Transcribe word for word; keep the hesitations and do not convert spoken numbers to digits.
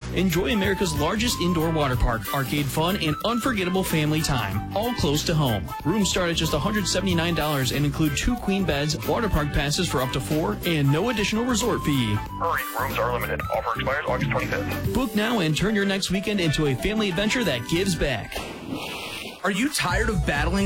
Enjoy America's largest indoor water park, arcade fun, and unforgettable family time, all close to home. Rooms start at just one hundred seventy-nine dollars and include two queen beds, water park passes for up to four, and no additional resort fee. Hurry, rooms are limited. Offer expires August twenty-fifth. Book now and turn your next weekend into a family adventure that gives back. Are you tired of battling